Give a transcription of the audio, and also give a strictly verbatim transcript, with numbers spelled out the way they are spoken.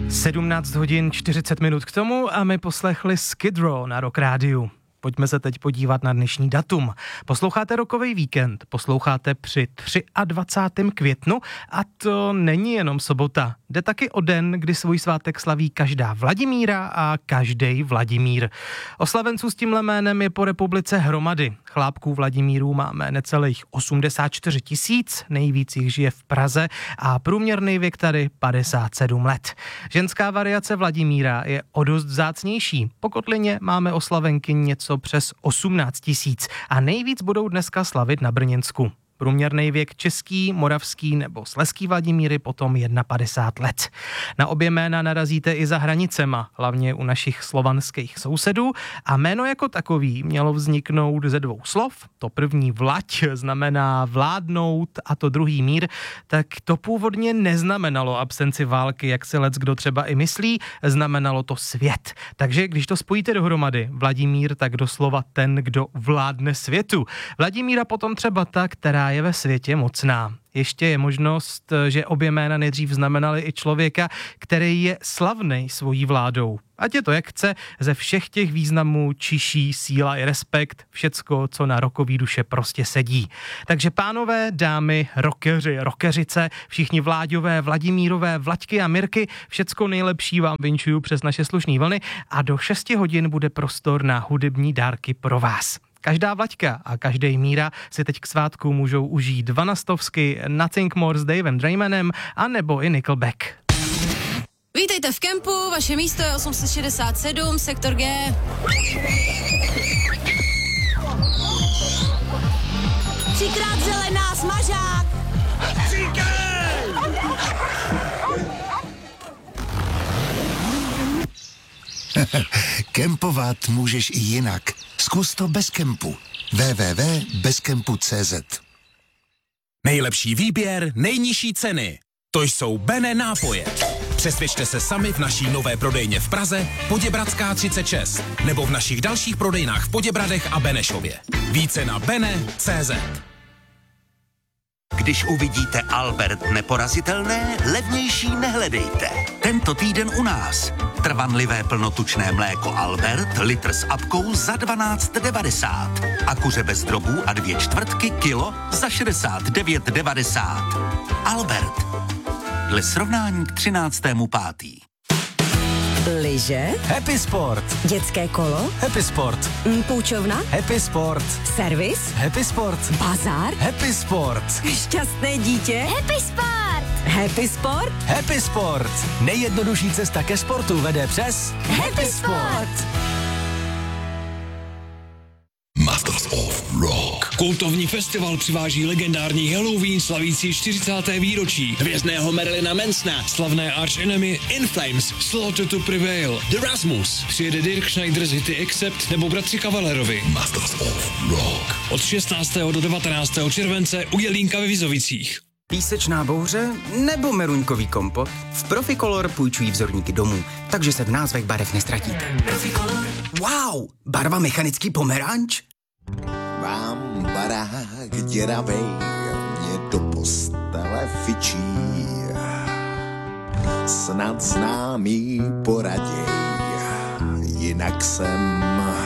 sedmnáct hodin čtyřicet minut k tomu a my poslechli Skid Row na Rock Rádiu. Pojďme se teď podívat na dnešní datum. Posloucháte Rockový víkend, posloucháte při dvacátého třetího květnu a to není jenom sobota. Jde taky o den, kdy svůj svátek slaví každá Vladimíra a každej Vladimír. Oslavenců s tímhle jménem je po republice hromady. Chlápků Vladimírů máme necelých osmdesát čtyři tisíc, nejvíc jich žije v Praze a průměrný věk tady padesát sedm let. Ženská variace Vladimíra je o dost vzácnější. Po kotlině máme oslavenky něco přes osmnáct tisíc a nejvíc budou dneska slavit na Brněnsku. Průměrný věk český, moravský nebo slezský Vladimíry potom padesát jedna let. Na obě jména narazíte i za hranicema, hlavně u našich slovanských sousedů a jméno jako takový mělo vzniknout ze dvou slov. To první Vlaď znamená vládnout a to druhý mír, tak to původně neznamenalo absenci války, jak si leckdo třeba i myslí, znamenalo to svět. Takže když to spojíte dohromady, Vladimír tak doslova ten, kdo vládne světu. Vladimíra potom třeba ta, která je ve světě mocná. Ještě je možnost, že obě jména nejdřív znamenaly i člověka, který je slavnej svojí vládou. Ať je to jak chce, ze všech těch významů čiší síla i respekt, všecko, co na rockový duše prostě sedí. Takže pánové, dámy, rockeři, rockeřice, všichni Vláďové, Vladimírové, Vlaďky a Mirky, všecko nejlepší vám vinčuju přes naše slušný vlny a do šesti hodin bude prostor na hudební dárky pro vás. Každá Vlaďka a každej Míra si teď k svátku můžou užít Vanastovsky, Nothing More s Davem Draymanem a nebo i Nickelback. Vítejte v kempu, vaše místo je osm set šedesát sedm, sektor G. Třikrát zelená, smažák! Kempovat můžeš i jinak. Zkus to bez kempu. w w w tečka bezkempu tečka c z. Nejlepší výběr, nejnižší ceny. To jsou Bene nápoje. Přesvědčte se sami v naší nové prodejně v Praze, Poděbradská třicet šest, nebo v našich dalších prodejnách v Poděbradech a Benešově. Více na bene tečka c z. Když uvidíte Albert neporazitelné, levnější nehledejte. Tento týden u nás. Trvanlivé plnotučné mléko Albert, litr s apkou za dvanáct devadesát. A kuře bez drobů a dvě čtvrtky kilo za šedesát devět devadesát. Albert. Dle srovnání k třináctému pátý. Lyže? Happy Sport. Dětské kolo? Happy Sport. Mm, Půjčovna? Happy Sport. Servis? Happy Sport. Bazar? Happy Sport. Šťastné dítě? Happy Sport. Happy Sport? Happy Sport. Nejjednodušší cesta ke sportu vede přes Happy Sport. Masters of Rock. Kultovní festival přiváží legendární Halloween slavící čtyřicáté výročí, hvězdného Marilyna Mansona, slavné Arch Enemy, In Flames, Slaughter to Prevail, The Rasmus, přijede Dirk Schneider z hity Accept nebo bratři Kavalerovi. Masters of Rock. Od šestnáctého do devatenáctého července u Jelínka ve Vizovicích. Písečná bouře nebo meruňkový kompot? V Proficolor půjčují vzorníky domů, takže se v názvech barev nestratíte. Proficolor. Wow, barva mechanický pomeranč? Mám barák děravej, mě do postele fičí. Snad známý poraděj, jinak jsem